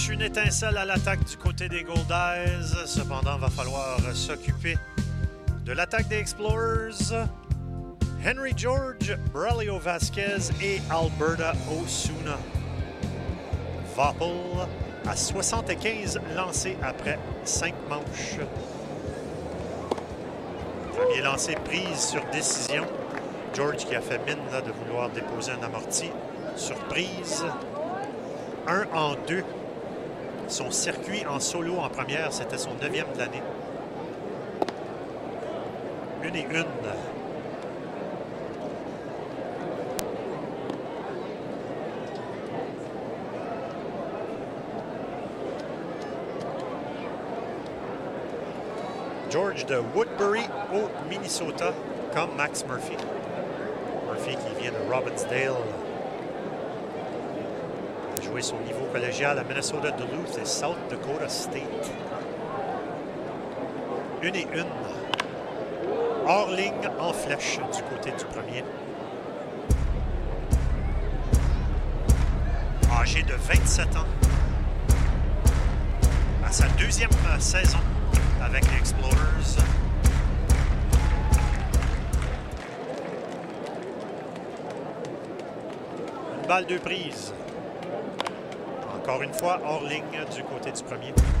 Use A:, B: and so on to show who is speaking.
A: Une étincelle à l'attaque du côté des Goldies. Cependant, il va falloir s'occuper de l'attaque des Explorers. Henry George, Braulio Vasquez et Alberta Osuna. Voppel à 75 lancés après 5 manches. Premier lancé prise sur décision. George qui a fait mine là, de vouloir déposer un amorti. Surprise. 1 en 2. Son circuit en solo en première, c'était son 9e de l'année. 1-1. George de Woodbury au Minnesota, comme Max Murphy. Murphy qui vient de Robbinsdale. Il a joué son niveau collégial à Minnesota, Duluth et South Dakota State. 1-1. Hors ligne en flèche du côté du premier. Âgé de 27 ans. À sa 2e saison avec les Explorers. Une balle 2 prises. Encore une fois, hors ligne du côté du premier.